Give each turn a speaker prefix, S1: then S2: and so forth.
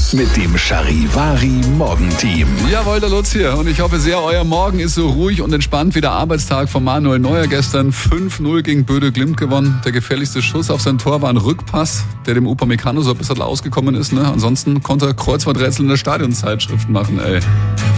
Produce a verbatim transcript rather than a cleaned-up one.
S1: mit dem Charivari Morgenteam.
S2: Jawohl, der Lutz hier. Und ich hoffe sehr, euer Morgen ist so ruhig und entspannt wie der Arbeitstag von Manuel Neuer. Gestern fünf null gegen Böde Glimt gewonnen. Der gefährlichste Schuss auf sein Tor war ein Rückpass, der dem Upamecano so ein bisschen ausgekommen ist. Ne? Ansonsten konnte er Kreuzworträtsel in der Stadionzeitschrift machen, ey.